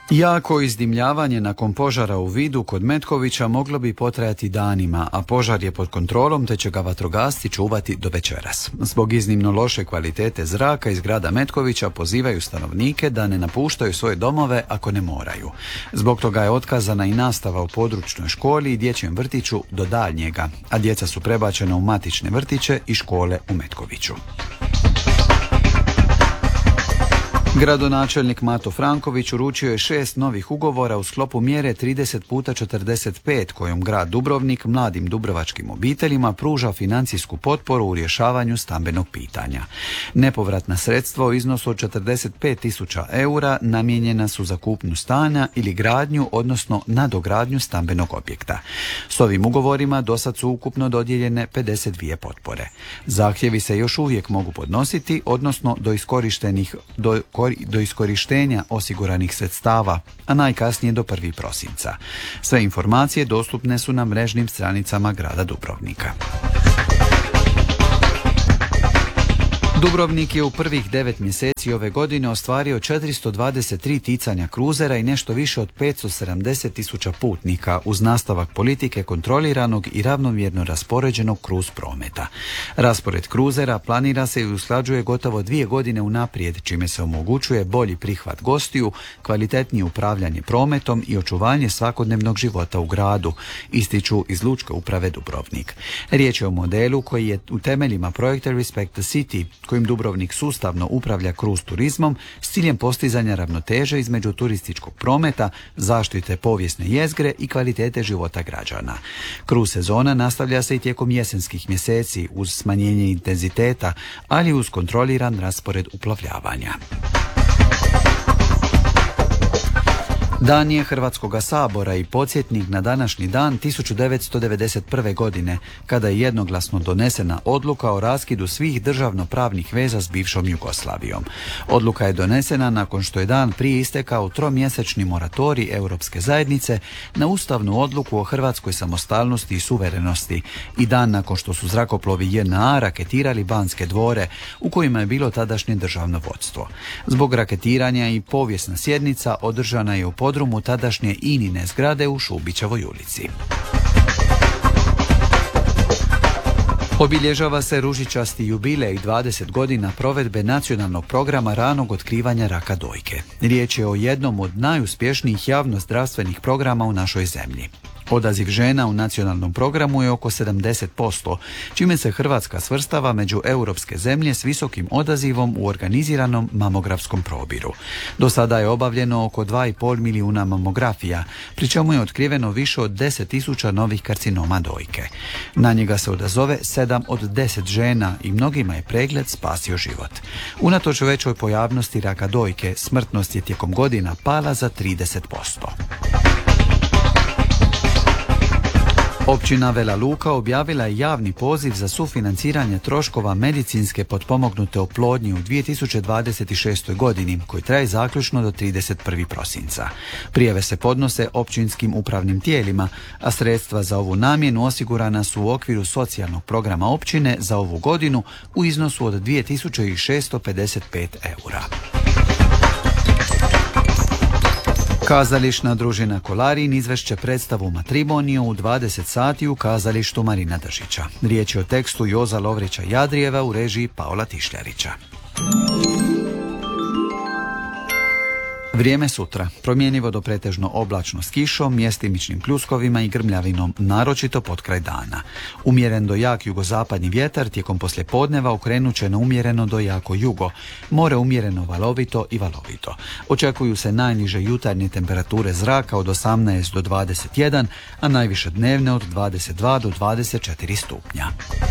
Jako izdimljavanje nakon požara u Vidu kod Metkovića moglo bi potrajati danima, a požar je pod kontrolom te će ga vatrogasci čuvati do večeras. Zbog iznimno loše kvalitete zraka iz grada Metkovića pozivaju stanovnike da ne napuštaju svoje domove ako ne moraju. Zbog toga je otkazana i nastava u područnoj školi i dječjem vrtiću do daljnjega, a djeca su prebačena u matične vrtiće i škole u Metkoviću. Gradonačelnik Mato Franković uručio je 6 novih ugovora u sklopu mjere 30x45 kojom grad Dubrovnik mladim dubrovačkim obiteljima pruža financijsku potporu u rješavanju stambenog pitanja. Nepovratna sredstva u iznosu od 45.000 eura namijenjena su za kupnju stana ili gradnju, odnosno nadogradnju stambenog objekta. S ovim ugovorima dosad su ukupno dodijeljene 52 potpore. Zahtjevi se još uvijek mogu podnositi, odnosno do iskorištenja osiguranih sredstava, a najkasnije do 1. prosinca. Sve informacije dostupne su na mrežnim stranicama grada Dubrovnika. Dubrovnik je u prvih 9 mjeseci ove godine ostvario 423 ticanja kruzera i nešto više od 570.000 putnika uz nastavak politike kontroliranog i ravnomjerno raspoređenog kruz prometa. Raspored kruzera planira se i usklađuje gotovo 2 godine unaprijed, čime se omogućuje bolji prihvat gostiju, kvalitetnije upravljanje prometom i očuvanje svakodnevnog života u gradu, ističu iz Lučke uprave Dubrovnik. Riječ je o modelu koji je u temeljima projekta Respect the City, kojim Dubrovnik sustavno upravlja kruz turizmom s ciljem postizanja ravnoteže između turističkog prometa, zaštite povijesne jezgre i kvalitete života građana. Kruz sezona nastavlja se i tijekom jesenskih mjeseci uz smanjenje intenziteta, ali uz kontroliran raspored uplovljavanja. Dan je Hrvatskoga sabora i podsjetnik na današnji dan 1991. godine, kada je jednoglasno donesena odluka o raskidu svih državnopravnih veza s bivšom Jugoslavijom. Odluka je donesena nakon što je dan prije istekao 3-mjesečni moratorij Europske zajednice na ustavnu odluku o hrvatskoj samostalnosti i suverenosti i dan nakon što su zrakoplovi JNA raketirali Banske dvore u kojima je bilo tadašnje državno vodstvo. Zbog raketiranja i povijesna sjednica održana je u podrumu tadašnje INA-ine zgrade u Šubićevoj ulici. Obilježava se ružičasti jubilej 20 godina provedbe nacionalnog programa ranog otkrivanja raka dojke. Riječ je o jednom od najuspješnijih javnozdravstvenih programa u našoj zemlji. Odaziv žena u nacionalnom programu je oko 70%, čime se Hrvatska svrstava među europske zemlje s visokim odazivom u organiziranom mamografskom probiru. Do sada je obavljeno oko 2,5 milijuna mamografija, pri čemu je otkriveno više od 10.000 novih karcinoma dojke. Na njega se odazove 7 od 10 žena i mnogima je pregled spasio život. Unatoč većoj pojavnosti raka dojke, smrtnost je tijekom godina pala za 30%. Općina Vela Luka objavila je javni poziv za sufinanciranje troškova medicinske potpomognute oplodnje u 2026. godini, koji traje zaključno do 31. prosinca. Prijave se podnose općinskim upravnim tijelima, a sredstva za ovu namjenu osigurana su u okviru socijalnog programa općine za ovu godinu u iznosu od 2.655 eura. Kazališna družina Kolarin izvešće predstavu Matrimoniju u 20 sati u kazalištu Marina Držića. Riječ je o tekstu Joza Lovrića Jadrijeva u režiji Paola Tišljarića. Vrijeme sutra. Promjenjivo do pretežno oblačno s kišom, mjestimičnim pljuskovima i grmljavinom, naročito potkraj dana. Umjeren do jak jugozapadni vjetar tijekom poslijepodneva okrenut će na umjereno do jako jugo. More umjereno valovito i valovito. Očekuju se najniže jutarnje temperature zraka od 18 do 21, a najviše dnevne od 22 do 24 stupnja.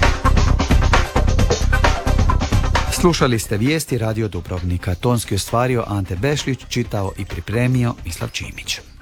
Slušali ste vijesti Radio Dubrovnika. Tonski ostvario Ante Bešlić, čitao i pripremio Mislav Čimić.